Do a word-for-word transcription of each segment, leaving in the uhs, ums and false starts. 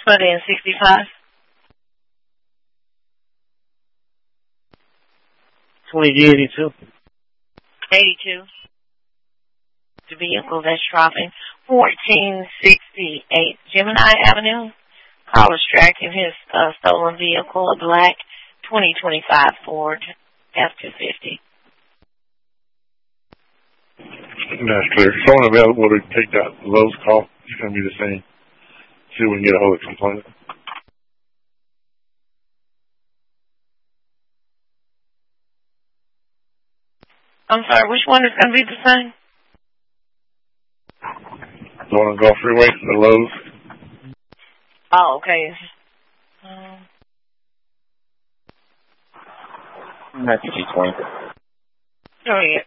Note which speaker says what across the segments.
Speaker 1: twenty and sixty-five.
Speaker 2: twenty eighty-two.
Speaker 1: eighty-two. The vehicle that's driving fourteen sixty-eight Gemini Avenue. Caller's tracking his uh, stolen vehicle, a black twenty twenty-five Ford F two fifty.
Speaker 3: That's clear. Someone available to take that Lowe's call. It's going to be the same. See if we can get a hold of the complainant.
Speaker 1: I'm sorry, which one is going to be the same?
Speaker 3: The one on Gulf Freeway, the Lowe's.
Speaker 1: Oh, okay. Um,
Speaker 2: That's G twenty.
Speaker 1: oh, yeah.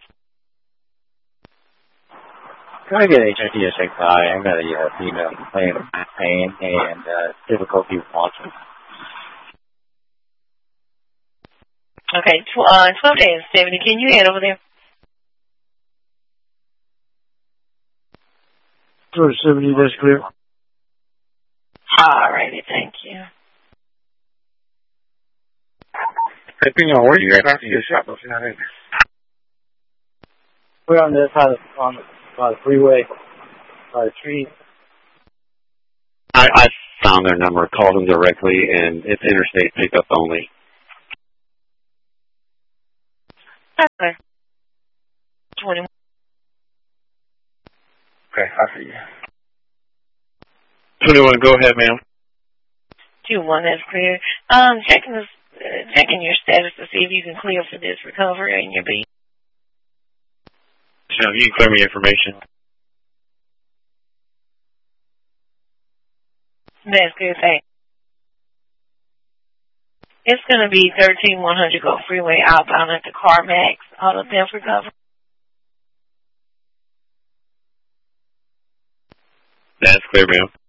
Speaker 2: Can I get H I T S X I? I got a uh, female complaining of back pain and uh, difficulty with walking.
Speaker 1: Okay, tw- uh, twelve days, seventy. Can you head over there?
Speaker 2: twelve seventy, that's clear.
Speaker 1: All righty, thank you.
Speaker 3: Hey, Pino, where you at after your shot? Don't see how that is.
Speaker 2: We're on the side of on the, by the freeway, by the tree.
Speaker 4: I, I found their number, called them directly, and it's interstate pickup only.
Speaker 1: Okay. twenty-one.
Speaker 3: Okay, I see you.
Speaker 4: twenty-one, go ahead, ma'am.
Speaker 1: two one, that's clear. Um, checking this, uh, checking your status to see if you can clear for this recovery in your beat.
Speaker 4: So you can clear me information.
Speaker 1: That's good, thanks. It's going to be thirteen one hundred Gulf Freeway outbound at the CarMax Auto Theft Recovery.
Speaker 4: That's clear, ma'am.